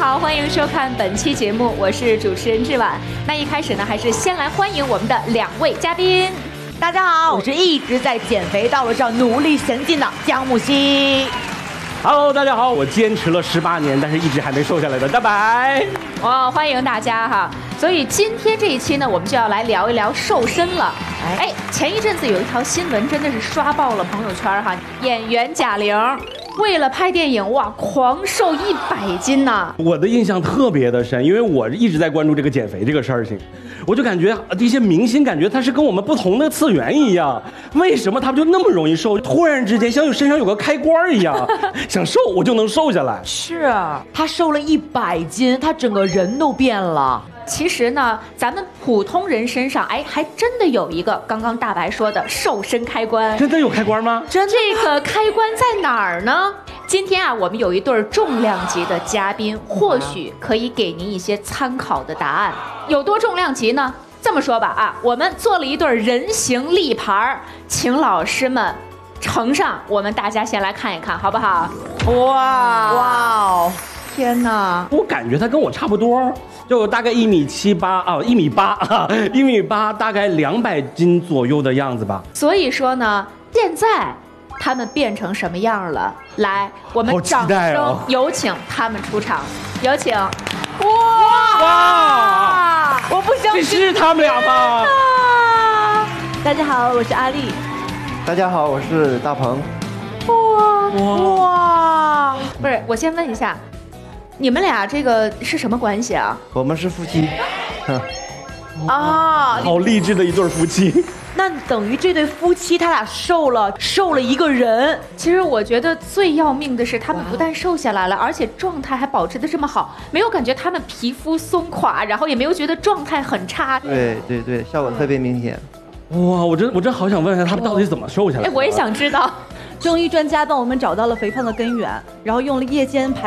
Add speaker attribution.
Speaker 1: 好，欢迎收看本期节目，我是主持人志婉。那一开始呢，还是先来欢迎我们的2位嘉宾。
Speaker 2: 大家好，我是一直在减肥道路上努力前进的姜木希。
Speaker 3: Hello， 大家好，我坚持了18年，但是一直还没瘦下来的大白。
Speaker 1: 哇，欢迎大家哈！所以今天这一期呢，我们就要来聊一聊瘦身了。哎，前一阵子有一条新闻真的是刷爆了朋友圈哈，演员贾玲为了拍电影，哇，狂瘦100斤呐！
Speaker 3: 我的印象特别的深，因为我一直在关注这个减肥这个事情，我就感觉这些明星感觉他是跟我们不同的次元一样，为什么他们就那么容易瘦？突然之间像身上有个开关一样，想瘦我就能瘦下来。
Speaker 2: 是啊，他瘦了100斤，他整个人都变了。
Speaker 1: 其实呢，咱们普通人身上，哎，还真的有一个刚刚大白说的瘦身开关。
Speaker 3: 真的有开关吗？
Speaker 1: 这个开关在哪儿呢？今天啊，我们有一对重量级的嘉宾，或许可以给您一些参考的答案。有多重量级呢？这么说吧啊，我们做了一对人形立牌，请老师们呈上，我们大家先来看一看，好不好？
Speaker 2: 哇哦，天哪！
Speaker 3: 我感觉他跟我差不多。就大概1.78米啊，1.8米啊，1.8米，大概200斤左右的样子吧。
Speaker 1: 所以说呢，现在他们变成什么样了？来，我们掌声有请他们出场，有请。
Speaker 2: 哇！我不相信，
Speaker 3: 这是他们俩吗？
Speaker 2: 大家好，我是阿丽。
Speaker 4: 大家好，我是大鹏。
Speaker 2: 哇！
Speaker 1: 不是，我先问一下。你们俩这个是什么关系啊？
Speaker 4: 我们是夫妻。
Speaker 2: 啊，
Speaker 3: 好励志的一对夫妻。
Speaker 2: 那等于这对夫妻他俩瘦了一个人。
Speaker 1: 其实我觉得最要命的是，他们不但瘦下来了，而且状态还保持得这么好，没有感觉他们皮肤松垮，然后也没有觉得状态很差。
Speaker 4: 对，效果特别明显。
Speaker 3: 哇，我真好想问一下他们到底怎么瘦下来的。
Speaker 1: 哎，我也想知道。
Speaker 5: 中医专家帮我们找到了肥胖的根源，然后用了夜间排